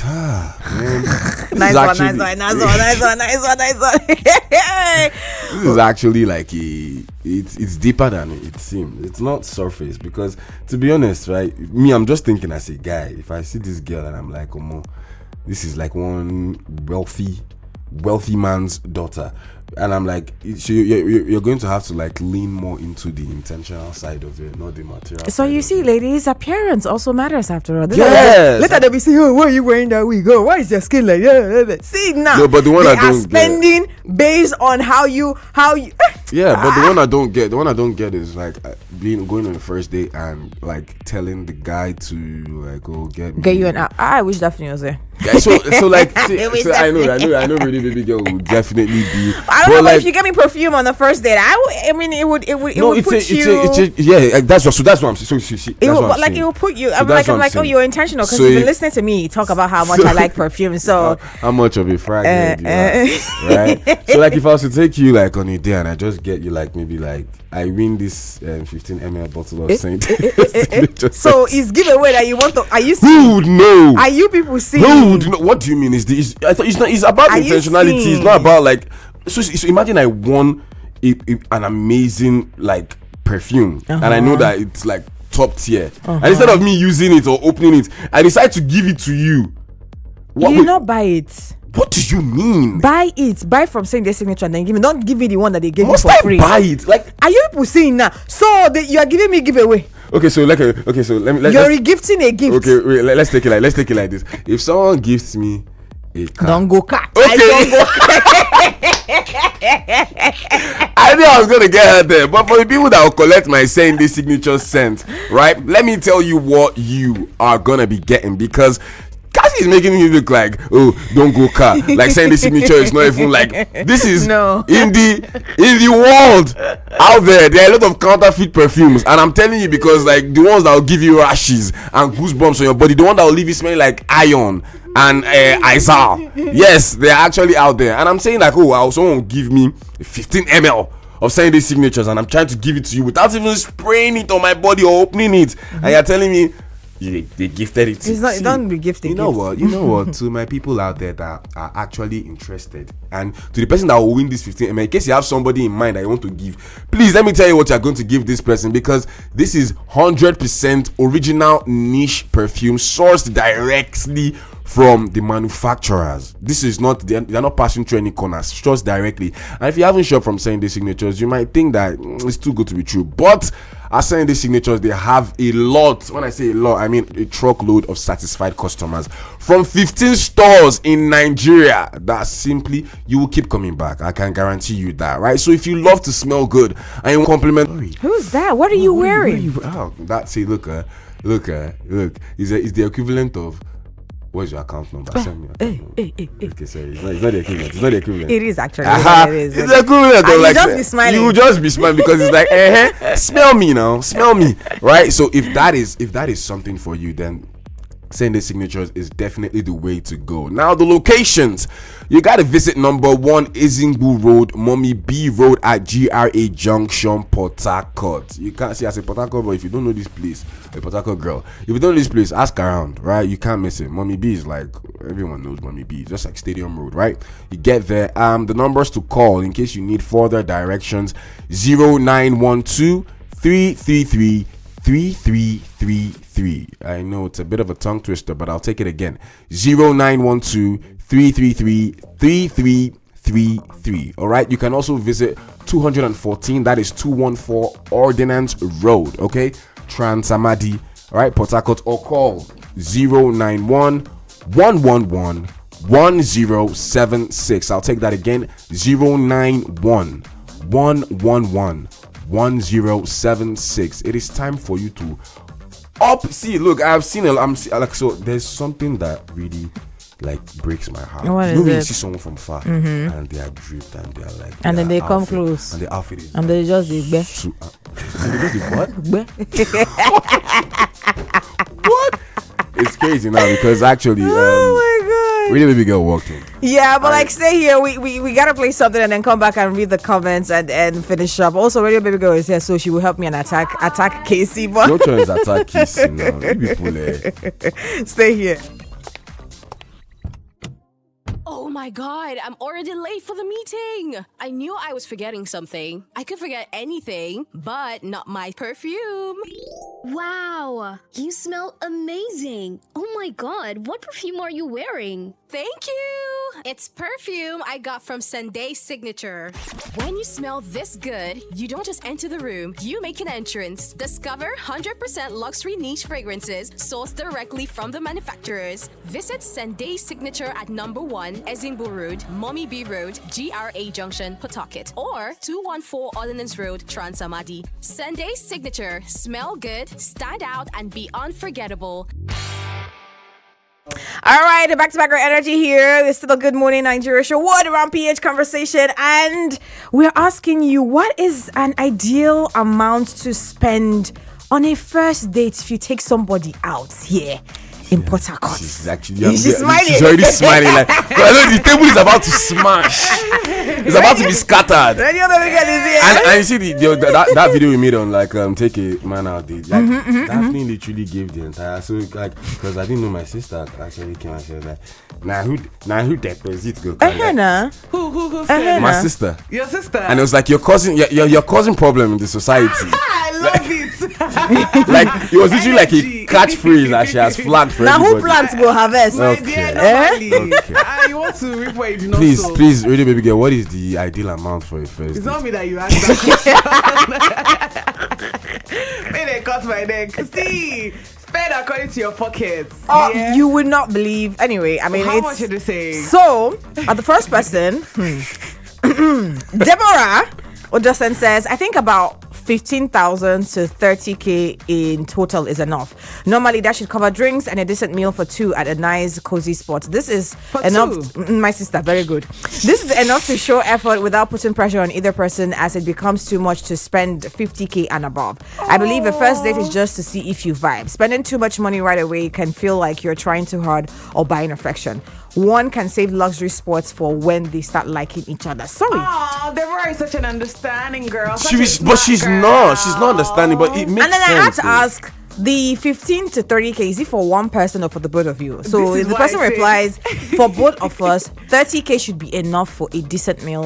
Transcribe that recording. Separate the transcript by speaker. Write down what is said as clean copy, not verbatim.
Speaker 1: Man,
Speaker 2: Nice one.
Speaker 1: this is actually like it's deeper than it seems. It's not surface, because to be honest, right, me, I'm just thinking as a guy, if I see this girl and I'm like, this is like one wealthy man's daughter, and I'm like, so you're going to have to like lean more into the intentional side of it, not the material.
Speaker 2: So you see, ladies, appearance also matters after all.
Speaker 1: Yes.
Speaker 2: Later they'll be saying, oh, why are you wearing that wig? Oh, why is your skin like that? See now.
Speaker 1: No, but the one
Speaker 2: they
Speaker 1: I don't
Speaker 2: are spending based on how you.
Speaker 1: Yeah, but the one I don't get is like going on the first date and like telling the guy to like go get
Speaker 2: you an app. I wish Daphne was there.
Speaker 1: Yeah, so like I know really baby girl would definitely be.
Speaker 2: I don't know, like, if you get me perfume on the first date, it would put you.
Speaker 1: Yeah, that's what I'm saying. So
Speaker 2: it will put you. I'm like, oh, you're intentional because you've been listening to me talk about how much I like perfume. So
Speaker 1: how much of a fragment you are, right? So like if I was to take you like on a day and I just get you like maybe like I win this 15 ml bottle of Saint.
Speaker 2: So it's giveaway that you want to. Are you?
Speaker 1: Who would know?
Speaker 2: Are you people seeing?
Speaker 1: Who would know? What do you mean? I thought it's not. It's about intentionality. It's not about like. So imagine I won an amazing like perfume, and I know that it's like top tier, and instead of me using it or opening it, I decide to give it to you.
Speaker 2: You not buy it.
Speaker 1: What do you mean?
Speaker 2: Buy it. Buy from saying their signature and then give me. Don't give me the one that they gave
Speaker 1: you for free.
Speaker 2: Must I
Speaker 1: buy it? Like,
Speaker 2: are you people saying now? So you are giving me giveaway.
Speaker 1: Okay, so let me.
Speaker 2: You're regifting a gift.
Speaker 1: Okay, wait. Let's take it like this. If someone gifts me a car,
Speaker 2: don't go car.
Speaker 1: Okay. I knew I was gonna get her there, but for the people that will collect my saying this signature scent, right? Let me tell you what you are gonna be getting, because Cassie is making me look like, oh, don't go car. Like saying the signature is not even like, this is
Speaker 2: no.
Speaker 1: in the world out there are a lot of counterfeit perfumes, and I'm telling you, because like the ones that will give you rashes and goosebumps on your body, the one that will leave you smelling like iron and Izal, yes, they're actually out there. And I'm saying like, oh, someone will give me 15 ml of saying these signatures, and I'm trying to give it to you without even spraying it on my body or opening it, and you're telling me they gifted it.
Speaker 2: It's not. Don't be gifted.
Speaker 1: You know what? To my people out there that are actually interested, and to the person that will win this 15 ml, in case you have somebody in mind that you want to give, please let me tell you what you're going to give this person, because this is 100% original niche perfume sourced directly from the manufacturers. This is not, they're not passing through any corners, just directly. And if you haven't shopped from Saying This Signatures, you might think that it's too good to be true, but at Saying This Signatures, they have a lot. When I say a lot, I mean a truckload of satisfied customers from 15 stores in Nigeria that simply you will keep coming back. I can guarantee you that, right? So if you love to smell good and you compliment,
Speaker 2: who's that? What are you wearing?
Speaker 1: That's it. Look, is the equivalent of, what's your account number? Send me your account number. Okay, sorry. It's not the equivalent. It's not the equivalent.
Speaker 2: It is actually.
Speaker 1: It's the equivalent.
Speaker 2: You like, just be smiling.
Speaker 1: You just be smiling because it's like, smell me now. Smell me. Right? So if that is something for you, then Saying This Signatures is definitely the way to go. Now, the locations. You got to visit number 1 Izingbu Road, Mommy B Road at GRA Junction, Port Harcourt. You can't see as a Port Harcourt, but if you don't know this place, a Port Harcourt girl, if you don't know this place, ask around, right? You can't miss it. Mommy B is like, everyone knows Mommy B. It's just like Stadium Road, right? You get there. The numbers to call in case you need further directions: 0912 333 3333. I know it's a bit of a tongue twister, but I'll take it again. 0912 333 3333. All right. You can also visit 214. That is 214 Ordnance Road. Okay, Transamadi. All right, Port Harcourt, or call 091 111 1076. I'll take that again. 091 111 1076. It is time for you to see. Look, I've seen so there's something that really like breaks my heart.
Speaker 2: What is it?
Speaker 1: You see someone from far and they are dripped and they are like,
Speaker 2: and then they come close
Speaker 1: and the outfit is,
Speaker 2: and they just the
Speaker 1: what? It's crazy now because actually really baby girl walked in.
Speaker 2: Yeah, but like stay here. We gotta play something and then come back and read the comments and finish up. Also, Radio Baby Girl is here, so she will help me and attack Casey. But
Speaker 1: no choice attack Casey now. People,
Speaker 2: stay here.
Speaker 3: Oh my god, I'm already late for the meeting. I knew I was forgetting something. I could forget anything, but not my perfume.
Speaker 4: Wow, you smell amazing. Oh my god, what perfume are you wearing?
Speaker 3: Thank you. It's perfume I got from Sunday Signature. When you smell this good, you don't just enter the room, you make an entrance. Discover 100% luxury niche fragrances sourced directly from the manufacturers. Visit Sunday Signature at number 1 Ezingbo Road, Mommy B Road, GRA Junction, Pawtucket, or 214 Ordnance Road, Transamadi. Sunday Signature. Smell good, stand out, and be unforgettable.
Speaker 2: All right, back to back our energy here. It's still a Good Morning Nigeria show. What around PH conversation, and we're asking you, what is an ideal amount to spend on a first date if you take somebody out here in Port Harcourt?
Speaker 1: She's actually
Speaker 2: She's smiling.
Speaker 1: She's already smiling. Like, I know the table is about to smash. It's about to be scattered.
Speaker 2: Radio Baby Girl is here.
Speaker 1: And you see that video we made on like take a man out date. Like Daphne literally gave the entire because I didn't know my sister actually came and she was like, now who deposit go?
Speaker 5: Who said
Speaker 1: My sister.
Speaker 5: Your sister.
Speaker 1: And it was like your cousin problem in the society.
Speaker 5: I love it.
Speaker 1: Like it was literally like a catchphrase that she has flagged for
Speaker 2: Now
Speaker 1: everybody.
Speaker 2: who plants go harvest?
Speaker 5: My
Speaker 1: Okay.
Speaker 5: dear, normally,
Speaker 1: Okay.
Speaker 5: you want to reap what you do not
Speaker 1: Please,
Speaker 5: sow.
Speaker 1: please, Radio Baby Girl, what is the ideal amount for a first
Speaker 5: It's
Speaker 1: date?
Speaker 5: not me that you asked that question. May they cut my neck. See, spend according to your pockets.
Speaker 2: Oh,
Speaker 5: Yeah?
Speaker 2: you would not believe. Anyway, I mean,
Speaker 5: How
Speaker 2: it's
Speaker 5: much did they say?
Speaker 2: so. At the first person, Deborah Odosen says, I think about 15,000 to 30k in total is enough. Normally, that should cover drinks and a decent meal for two at a nice, cozy spot. This is
Speaker 5: For
Speaker 2: enough.
Speaker 5: two?
Speaker 2: My sister, very good. This is enough to show effort without putting pressure on either person, as it becomes too much to spend 50k and above. I believe the first date is just to see if you vibe. Spending too much money right away can feel like you're trying too hard or buying affection. One can save luxury sports for when they start liking each other. Sorry.
Speaker 5: Oh, Deborah is such an understanding girl. Such a
Speaker 1: But
Speaker 5: smart
Speaker 1: she's
Speaker 5: girl.
Speaker 1: not. She's not understanding. But it makes
Speaker 2: And then I had
Speaker 1: sense.
Speaker 2: to ask, the 15 to 30k, is it for one person or for the both of you? So
Speaker 5: This is
Speaker 2: the
Speaker 5: why
Speaker 2: person
Speaker 5: I say-
Speaker 2: replies, for both of us, 30k should be enough for a decent meal